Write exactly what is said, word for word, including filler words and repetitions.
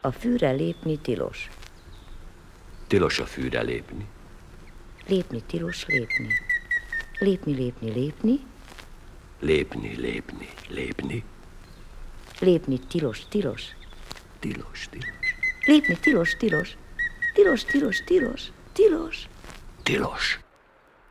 A fűre lépni tilos. Tilos a fűre lépni. Lépni tilos, lépni. Lépni, lépni, lépni. Lépni, lépni, lépni. Lépni tilos, tilos. Tilos, tilos. Lépni tilos, tilos. Tilos, tilos, tilos. Tilos. Tilos.